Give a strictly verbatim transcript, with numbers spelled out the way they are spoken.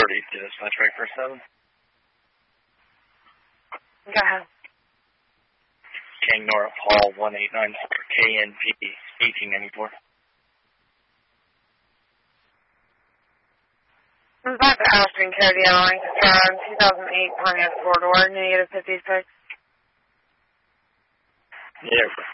thirty, dispatch right for seven. Go ahead. King North Hall, one eight nine four, K N P, eighteen ninety-four. I'm about to Ashton Cody on Lancaster, two thousand eight Pontiac four-door, negative fifty-six. Yeah.